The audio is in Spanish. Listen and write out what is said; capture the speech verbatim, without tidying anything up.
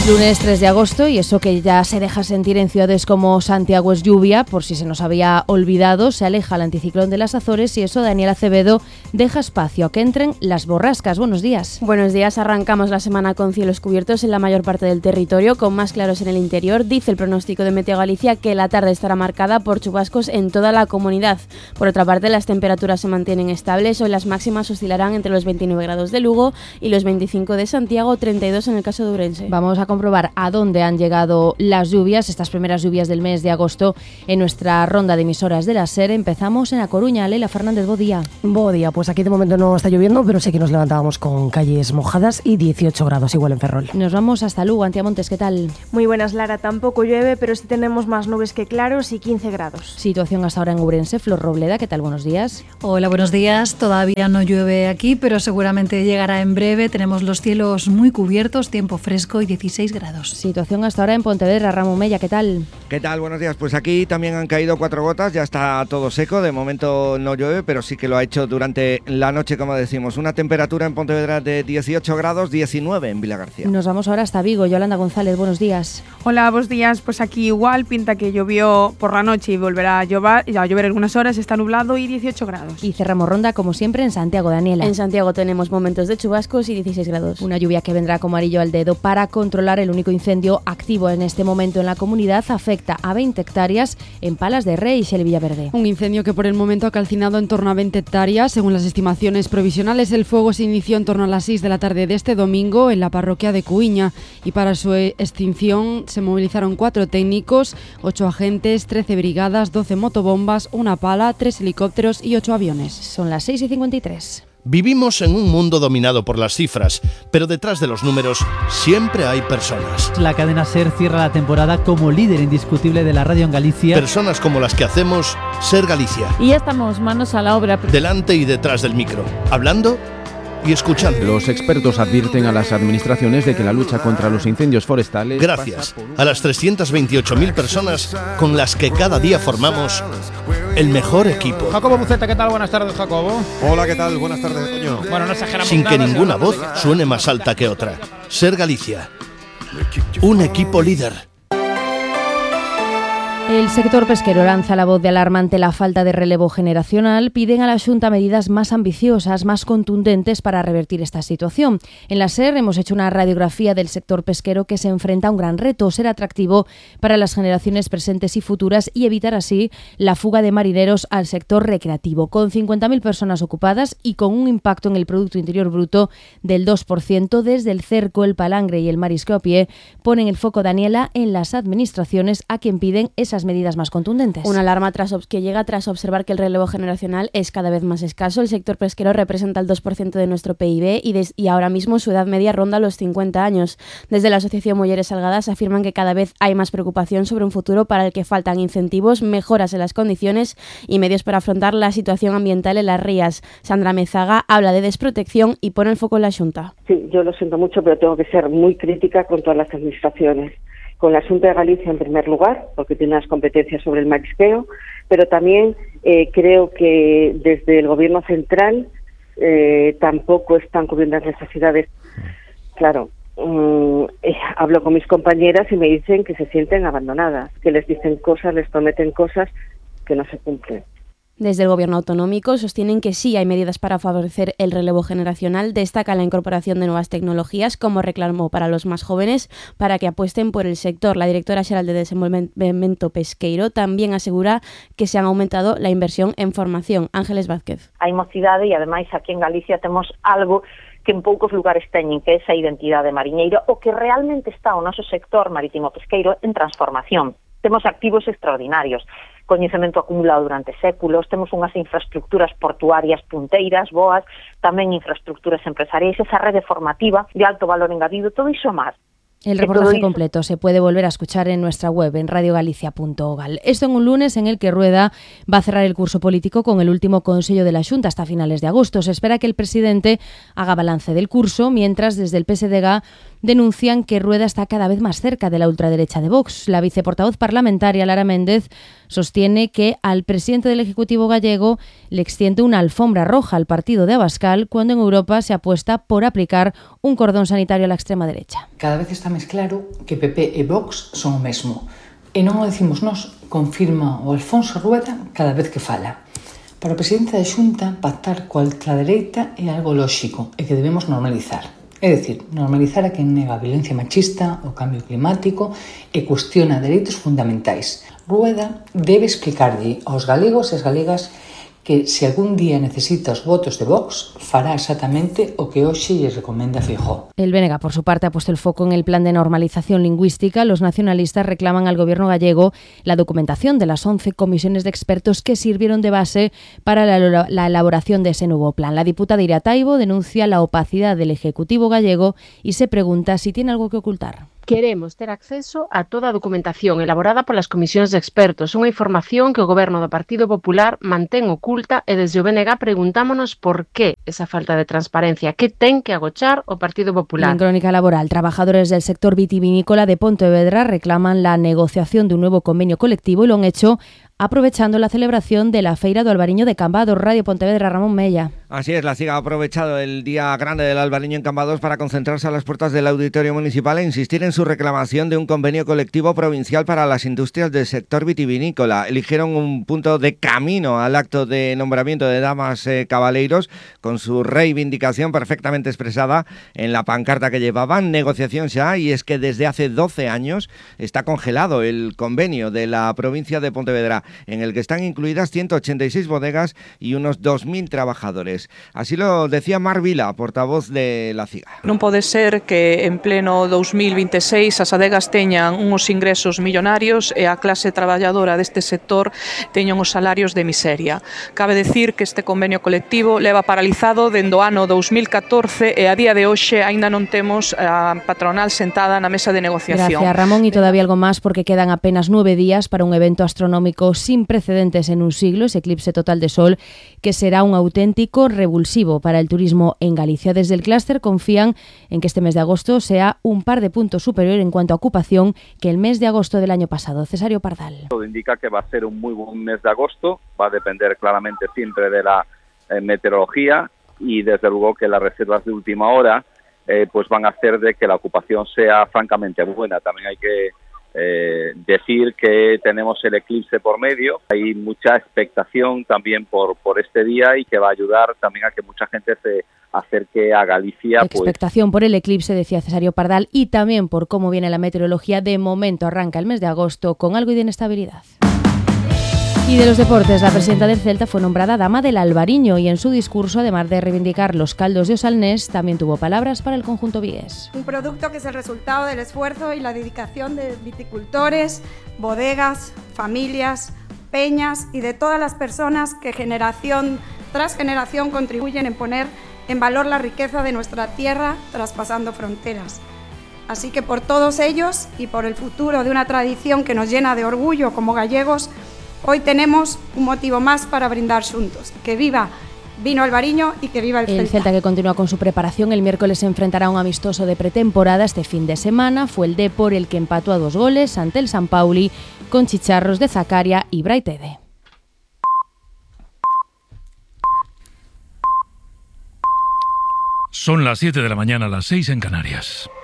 Es lunes tres de agosto y eso que ya se deja sentir en ciudades como Santiago es lluvia, por si se nos había olvidado, se aleja el anticiclón de las Azores y eso Daniel Acevedo deja espacio a que entren las borrascas. Buenos días. Buenos días, arrancamos la semana con cielos cubiertos en la mayor parte del territorio, con más claros en el interior. Dice el pronóstico de Meteo Galicia que la tarde estará marcada por chubascos en toda la comunidad. Por otra parte, las temperaturas se mantienen estables, hoy las máximas oscilarán entre los veintinueve grados de Lugo y los veinticinco de Santiago, treinta y dos en el caso de Ourense. Vamos a comprobar a dónde han llegado las lluvias, estas primeras lluvias del mes de agosto en nuestra ronda de emisoras de la SER. Empezamos en A Coruña. Leila Fernández, bo día. Bo día, pues aquí de momento no está lloviendo, pero sí que nos levantábamos con calles mojadas y dieciocho grados igual en Ferrol. Nos vamos hasta Lugo. Antía Montes, ¿qué tal? Muy buenas, Lara. Tampoco llueve, pero sí tenemos más nubes que claros y quince grados. Situación hasta ahora en Ourense. Flor Robleda, ¿qué tal? Buenos días. Hola, buenos días. Todavía no llueve aquí, pero seguramente llegará en breve. Tenemos los cielos muy cubiertos, tiempo fresco y dieciséis grados. Situación hasta ahora en Pontevedra. Ramón Mella, ¿qué tal? ¿Qué tal? Buenos días. Pues aquí también han caído cuatro gotas, ya está todo seco. De momento no llueve, pero sí que lo ha hecho durante la noche, como decimos. Una temperatura en Pontevedra de dieciocho grados, diecinueve en Vilagarcía. Nos vamos ahora hasta Vigo. Yolanda González, buenos días. Hola, buenos días. Pues aquí igual, pinta que llovió por la noche y volverá a llover, a llover algunas horas, está nublado y dieciocho grados. Y cerramos ronda, como siempre, en Santiago. Daniela. En Santiago tenemos momentos de chubascos y dieciséis grados. Una lluvia que vendrá como anillo al dedo para controlar el único incendio activo en este momento en la comunidad. Afecta a veinte hectáreas en Palas de Rey y Xeli Villaverde. Un incendio que por el momento ha calcinado en torno a veinte hectáreas. Según las estimaciones provisionales, el fuego se inició en torno a las seis de la tarde de este domingo en la parroquia de Cuiña y para su extinción se movilizaron cuatro técnicos, ocho agentes, trece brigadas, doce motobombas, una pala, tres helicópteros y ocho aviones. Son las seis y cincuenta y tres. Vivimos en un mundo dominado por las cifras, pero detrás de los números siempre hay personas. La cadena SER cierra la temporada como líder indiscutible de la radio en Galicia. Personas como las que hacemos SER Galicia. Y ya estamos manos a la obra. Delante y detrás del micro, hablando y escuchando. Los expertos advierten a las administraciones de que la lucha contra los incendios forestales... Gracias a las trescientas veintiocho mil personas con las que cada día formamos el mejor equipo. Jacobo Buceta, ¿qué tal? Buenas tardes, Jacobo. Hola, ¿qué tal? Buenas tardes, Toño. Bueno, no exageramos Sin nada, que ninguna voz suene más alta que otra. SER Galicia. Un equipo líder. El sector pesquero lanza la voz de alarma ante la falta de relevo generacional. Piden a la Xunta medidas más ambiciosas, más contundentes para revertir esta situación. En la SER hemos hecho una radiografía del sector pesquero que se enfrenta a un gran reto, ser atractivo para las generaciones presentes y futuras y evitar así la fuga de marineros al sector recreativo. Con cincuenta mil personas ocupadas y con un impacto en el Producto Interior Bruto del dos por ciento, desde el cerco, el palangre y el marisco a pie, ponen el foco, Daniela, en las administraciones a quien piden esa medidas más contundentes. Una alarma tras que llega tras observar que el relevo generacional es cada vez más escaso. El sector pesquero representa el dos por ciento de nuestro P I B y, des, y ahora mismo su edad media ronda los cincuenta años. Desde la Asociación Mujeres Salgadas afirman que cada vez hay más preocupación sobre un futuro para el que faltan incentivos, mejoras en las condiciones y medios para afrontar la situación ambiental en las rías. Sandra Mezaga habla de desprotección y pone el foco en la Xunta. Sí, yo lo siento mucho, pero tengo que ser muy crítica con todas las administraciones. Con la Xunta de Galicia en primer lugar, porque tiene unas competencias sobre el marisqueo, pero también eh, creo que desde el Gobierno central eh, tampoco están cubriendo las necesidades. Claro, um, eh, hablo con mis compañeras y me dicen que se sienten abandonadas, que les dicen cosas, les prometen cosas que no se cumplen. Desde el Gobierno autonómico sostienen que sí hay medidas para favorecer el relevo generacional. Destaca la incorporación de nuevas tecnologías como reclamo para los más jóvenes para que apuesten por el sector. La directora xeral de Desenvolvemento Pesqueiro también asegura que se han aumentado la inversión en formación. Ángeles Vázquez. Hai mocidade e ademais aquí en Galicia temos algo que en poucos lugares teñen, que é esa identidade mariñeira, o que realmente está o noso sector marítimo pesqueiro en transformación. Temos activos extraordinarios, coñecemento acumulado durante séculos, temos unhas infraestructuras portuarias punteiras, boas, tamén infraestructuras empresariais, esa rede formativa de alto valor engadido, todo iso máis. El reportaje completo se puede volver a escuchar en nuestra web, en radiogalicia punto gal. Esto en un lunes en el que Rueda va a cerrar el curso político con el último Consello de la Xunta hasta finales de agosto. Se espera que el presidente haga balance del curso, mientras desde el P S D G denuncian que Rueda está cada vez más cerca de la ultraderecha de Vox. La viceportavoz parlamentaria, Lara Méndez, sostiene que al presidente del Ejecutivo gallego le extiende una alfombra roja al partido de Abascal cuando en Europa se apuesta por aplicar un cordón sanitario a la extrema derecha. Cada vez está máis claro que P P e Vox son o mesmo. E non o decimos nós, confirma o Alfonso Rueda cada vez que fala. Para o presidente da Xunta, pactar coa ultradereita é algo lóxico e que debemos normalizar. É dicir, normalizar a quen nega a violencia machista, o cambio climático e cuestiona dereitos fundamentais. Rueda debe explicarlle aos galegos e as galegas que se algún día necesita os votos de Vox, fará exactamente o que hoxe lle recomenda Feijóo. El B N G, por su parte, ha puesto el foco en el plan de normalización lingüística. Los nacionalistas reclaman al gobierno gallego la documentación de las once comisiones de expertos que sirvieron de base para la, la elaboración de ese nuevo plan. La diputada Iria Taibo denuncia la opacidad del Ejecutivo gallego y se pregunta si tiene algo que ocultar. Queremos ter acceso a toda a documentación elaborada polas comisións de expertos, unha información que o Goberno do Partido Popular mantén oculta e desde o B N G preguntámonos por qué esa falta de transparencia, que ten que agochar o Partido Popular. En Crónica Laboral, trabajadores del sector vitivinícola de Pontevedra reclaman la negociación de un nuevo convenio colectivo y lo han hecho aprovechando la celebración de la Feira do Albariño de Cambados. Radio Pontevedra, Ramón Mella. Así es, la C I G ha aprovechado el Día Grande del Albariño en Cambados para concentrarse a las puertas del Auditorio Municipal e insistir en su reclamación de un convenio colectivo provincial para las industrias del sector vitivinícola. Eligieron un punto de camino al acto de nombramiento de damas eh, cabaleiros con su reivindicación perfectamente expresada en la pancarta que llevaban. Negociación ya, y es que desde hace doce años está congelado el convenio de la provincia de Pontevedra, en el que están incluidas ciento ochenta y seis bodegas y unos dos mil trabajadores. Así lo decía Mar Vila, portavoz de la C I G A. Non pode ser que en pleno dos mil veintiséis as adegas teñan uns ingresos millonarios e a clase traballadora deste sector teñan os salarios de miseria. Cabe decir que este convenio colectivo leva paralizado dende o ano dos mil catorce e a día de hoxe aínda non temos a patronal sentada na mesa de negociación. Gracias, Ramón. Y todavía algo más, porque quedan apenas nueve días para un evento astronómico sin precedentes en un siglo, ese eclipse total de sol, que será un auténtico revulsivo para el turismo en Galicia. Desde el clúster confían en que este mes de agosto sea un par de puntos superior en cuanto a ocupación que el mes de agosto del año pasado. Cesario Pardal. Todo indica que va a ser un muy buen mes de agosto, va a depender claramente siempre de la eh, meteorología y desde luego que las reservas de última hora eh, pues van a hacer de que la ocupación sea francamente buena. También hay que Eh, decir que tenemos el eclipse por medio, hay mucha expectación también por, por este día y que va a ayudar también a que mucha gente se acerque a Galicia. Expectación pues por el eclipse, decía Cesario Pardal, y también por cómo viene la meteorología. De momento arranca el mes de agosto con algo de inestabilidad. Y de los deportes, la presidenta del Celta fue nombrada Dama del Albariño y en su discurso, además de reivindicar los caldos de Osalnés, también tuvo palabras para el conjunto vigués. Un producto que es el resultado del esfuerzo y la dedicación de viticultores, bodegas, familias, peñas y de todas las personas que generación tras generación contribuyen en poner en valor la riqueza de nuestra tierra traspasando fronteras. Así que por todos ellos y por el futuro de una tradición que nos llena de orgullo como gallegos, hoy tenemos un motivo más para brindar juntos. Que viva Vino Albariño y que viva el Celta. El Celta, que continúa con su preparación, el miércoles se enfrentará a un amistoso de pretemporada este fin de semana. Fue el Depor el que empató a dos goles ante el San Pauli con chicharros de Zacaria y Braitede. Son las siete de la mañana, las seis en Canarias.